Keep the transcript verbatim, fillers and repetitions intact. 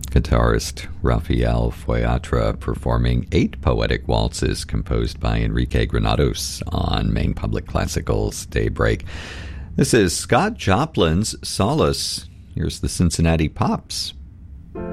Guitarist Rafael Foyatra performing eight poetic waltzes composed by Enrique Granados on Maine Public Classical's Daybreak. This is Scott Joplin's Solace. Here's the Cincinnati Pops.